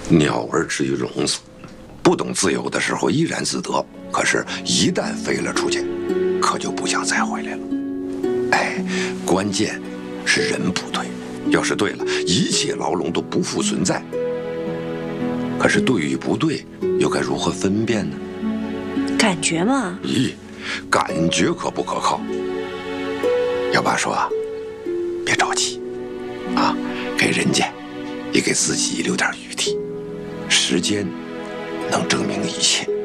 鸟儿至于笼子，不懂自由的时候怡然自得，可是，一旦飞了出去，可就不想再回来了。哎，关键是人不对，要是对了，一切牢笼都不复存在。可是对与不对，又该如何分辨呢？ 感觉嘛。 咦，感觉可不可靠？要爸说啊，别着急，啊，给人家，也给自己留点余地。时间能证明一切。